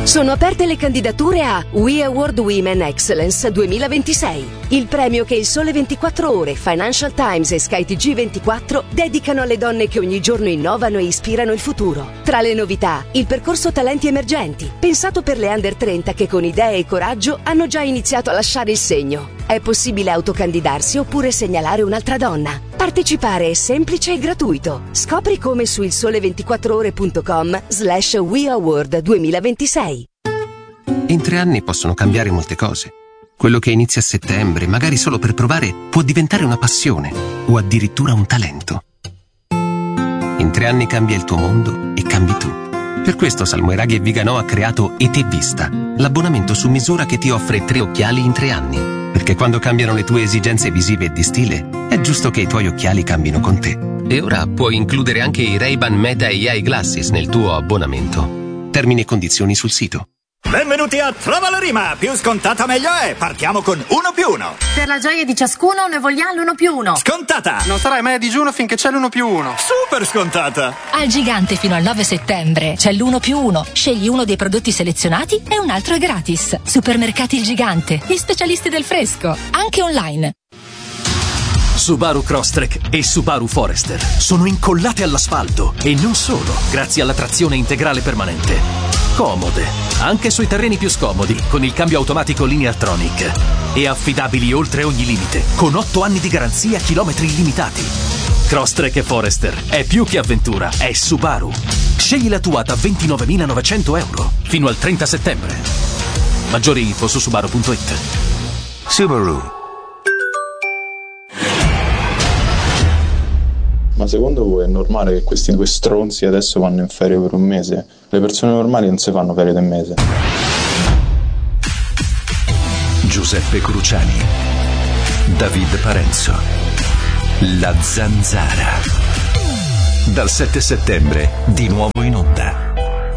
Sono aperte le candidature a We Award Women Excellence 2026, il premio che il Sole 24 Ore, Financial Times e SkyTG 24 dedicano alle donne che ogni giorno innovano e ispirano il futuro. Tra le novità, il percorso Talenti Emergenti, pensato per le under 30 che con idee e coraggio hanno già iniziato a lasciare il segno. È possibile autocandidarsi oppure segnalare un'altra donna. Partecipare è semplice e gratuito. Scopri come su ilsole24ore.com/WeAward 2026. In 3 anni possono cambiare molte cose. Quello che inizia a settembre, magari solo per provare, può diventare una passione o addirittura un talento. In 3 anni cambia il tuo mondo e cambi tu. Per questo Salmoiraghi e Viganò ha creato ET Vista, l'abbonamento su misura che ti offre 3 occhiali in 3 anni. Perché quando cambiano le tue esigenze visive e di stile, è giusto che i tuoi occhiali cambino con te. E ora puoi includere anche i Ray-Ban Meta AI Glasses nel tuo abbonamento. Termini e condizioni sul sito. Benvenuti a Trova la Rima, più scontata meglio è, partiamo con 1+1. Per la gioia di ciascuno ne vogliamo l'1+1. Scontata! Non sarai mai a digiuno finché c'è l'1+1. Super scontata! Al Gigante fino al 9 settembre c'è l'1+1. Scegli uno dei prodotti selezionati e un altro è gratis. Supermercati Il Gigante, gli specialisti del fresco, anche online. Subaru Crosstrek e Subaru Forester sono incollate all'asfalto e non solo, grazie alla trazione integrale permanente. Comode, anche sui terreni più scomodi, con il cambio automatico Lineartronic. E affidabili oltre ogni limite, con 8 anni di garanzia a chilometri illimitati. Crosstrek e Forester è più che avventura, è Subaru. Scegli la tua da 29.900 euro fino al 30 settembre. Maggiori info su subaru.it. Subaru. Ma secondo voi è normale che questi 2 stronzi adesso vanno in ferie per un mese? Le persone normali non si fanno ferie del mese. Giuseppe Cruciani, David Parenzo, La Zanzara. Dal 7 settembre di nuovo in onda.